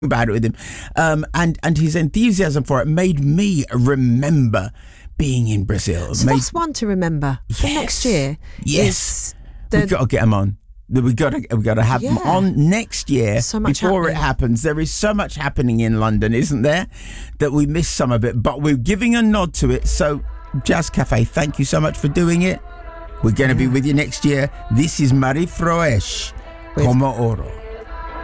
about it with him, and his enthusiasm for it made me remember being in Brazil. So that's one to remember for next year. Yes, we've got to get him on. We got to have him on next year before it happens. There is so much happening in London, isn't there, that we miss some of it. But we're giving a nod to it. So, Jazz Cafe, thank you so much for doing it. We're going to be with you next year. This is Marie Froesch, Como Oro.